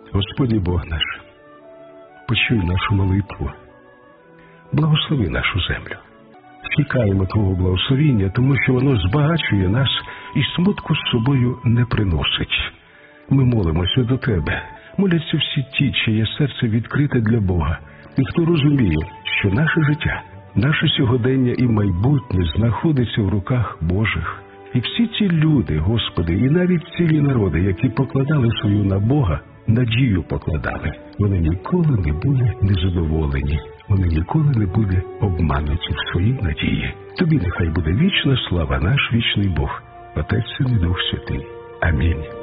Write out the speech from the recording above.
Господи Бог наш, почуй нашу молитву, благослови нашу землю. Чекаємо Твого благословіння, тому що воно збагачує нас і смутку з собою не приносить. Ми молимося до Тебе. Моляться всі ті, чиє серце відкрите для Бога, і хто розуміє, що наше життя, наше сьогодення і майбутнє знаходиться в руках Божих. І всі ці люди, Господи, і навіть цілі народи, які покладали свою на Бога, надію покладали, вони ніколи не були незадоволені, вони ніколи не були обмануті в своїй надії. Тобі нехай буде вічна слава, наш вічний Бог, Отець, Син і Дух Святий. Амінь.